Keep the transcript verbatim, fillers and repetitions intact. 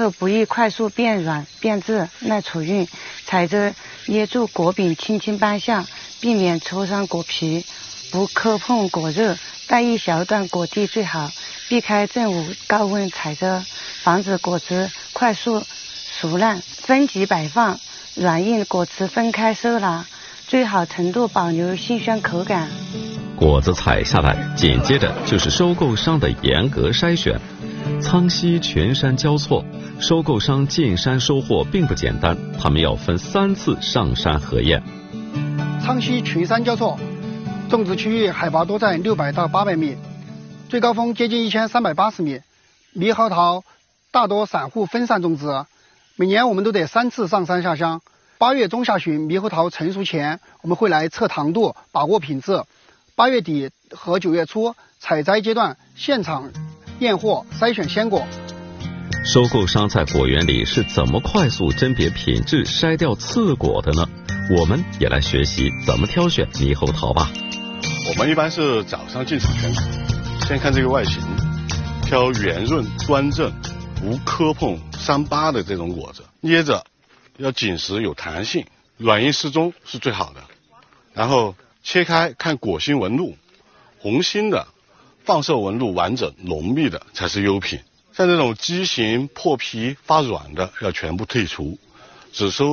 又不易快速变软变质，耐储运。采着捏住果柄，轻轻扳下，避免挫伤果皮，不磕碰果肉。带一小段果蒂最好，避开正午高温采着，防止果子快速熟烂。分级摆放，软硬果子分开收纳，最好程度保留新鲜口感。 果子采下来，紧接着就是收购商的严格筛选。苍溪群山交错，收购商进山收货并不简单，他们要分三次上山核验。 苍溪群山交错，种植区域海拔多在六百到八百米，最高峰接近一千三百八十米。猕猴桃大多散户分散种植，每年我们都得三次上山下乡。八月中下旬猕猴桃成熟前，我们会来测糖度，把握品质。八月底和九月初采摘阶段，现场验货筛选鲜果。 收购商在果园里是怎么快速甄别品质、筛掉刺果的呢？我们也来学习怎么挑选猕猴桃吧。 我们一般是早上进场选果，先看这个外形，挑圆润、端正、无磕碰、伤疤的这种果子，捏着要紧实有弹性，软硬适中是最好的。然后切开看果心纹路，红心的、放射纹路完整浓密的才是优品。像这种畸形、破皮、发软的要全部剔除，只收